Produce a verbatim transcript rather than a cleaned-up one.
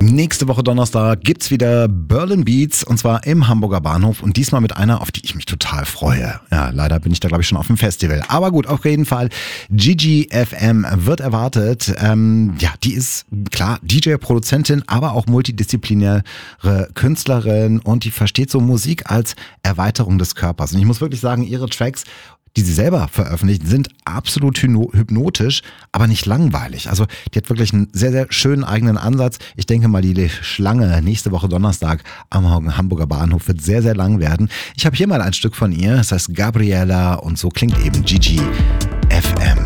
Nächste Woche Donnerstag gibt's wieder Berlin Beats und zwar im Hamburger Bahnhof und diesmal mit einer, auf die ich mich total freue. Ja, leider bin ich da glaube ich schon auf dem Festival. Aber gut, auf jeden Fall. Gigi F M wird erwartet. Ähm, ja, die ist klar D J-Produzentin, aber auch multidisziplinäre Künstlerin und die versteht so Musik als Erweiterung des Körpers. Und ich muss wirklich sagen, ihre Tracks, die sie selber veröffentlicht, sind absolut hypnotisch, aber nicht langweilig. Also die hat wirklich einen sehr, sehr schönen eigenen Ansatz. Ich denke mal, die Schlange nächste Woche Donnerstag am Hamburger Bahnhof wird sehr, sehr lang werden. Ich habe hier mal ein Stück von ihr, das heißt Gabriella und so klingt eben Gigi F M.